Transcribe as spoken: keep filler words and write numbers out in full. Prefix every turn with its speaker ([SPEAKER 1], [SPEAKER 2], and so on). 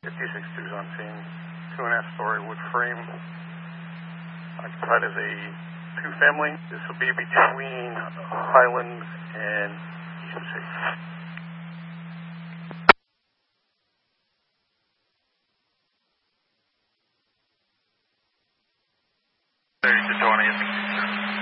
[SPEAKER 1] fifty-six two's on scene. Two and a half story wood frame. Occupied as a two family. This will be between Highland and E M C.
[SPEAKER 2] thirty to twenty.